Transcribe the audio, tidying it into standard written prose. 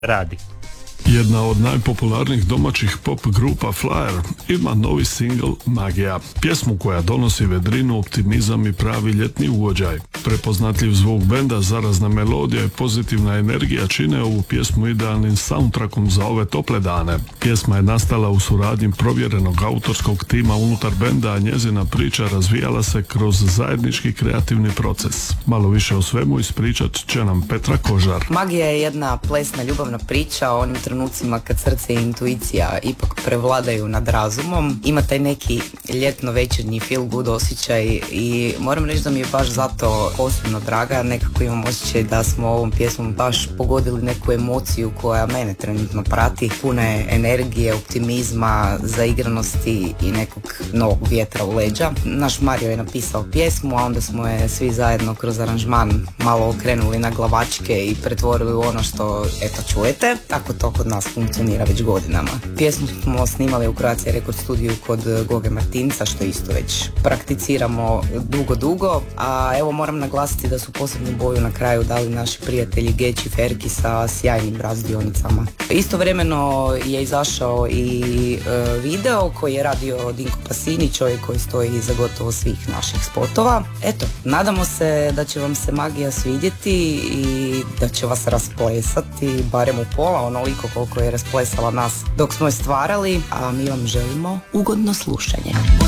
radi. Jedna od najpopularnijih domaćih pop grupa Flyer ima novi singl Magija, pjesmu koja donosi vedrinu, optimizam i pravi ljetni ugođaj. Prepoznatljiv zvuk benda, zarazna melodija i pozitivna energija čine ovu pjesmu idealnim soundtrackom za ove tople dane. Pjesma je nastala u suradnji provjerenog autorskog tima unutar benda, a njezina priča razvijala se kroz zajednički kreativni proces. Malo više o svemu ispričat će nam Petra Kožar. Magija je jedna plesna ljubavna priča o onim trenucima kad srce i intuicija ipak prevladaju nad razumom. Ima taj neki ljetno-večernji feel good osjećaj i moram reći da mi je baš zato posebno draga. Nekako imam osjećaj da smo ovom pjesmom baš pogodili neku emociju koja mene trenutno prati. Puna je energije, optimizma, zaigranosti i nekog novog vjetra u leđa. Naš Mario je napisao pjesmu, a onda smo je svi zajedno kroz aranžman malo okrenuli na glavačke i pretvorili u ono što eto čujete. Tako to kod nas funkcionira već godinama. Pjesmu smo snimali u Croatia Record studiju kod Goge Martinca, što isto već prakticiramo dugo, a evo moram naglasiti da su posebnu boju na kraju dali naši prijatelji Geći Ferki sa sjajnim razdionicama. Istovremeno je izašao i video koji je radio Dinko Pasini, čovjek koji stoji iza gotovo svih naših spotova. Eto, nadamo se da će vam se Magija svidjeti i da će vas rasplesati barem u pola onoliko koliko je rasplesala nas dok smo je stvarali, a mi vam želimo ugodno slušanje.